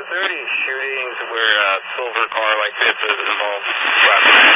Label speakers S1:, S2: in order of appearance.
S1: there any shootings where a silver car like this is involved?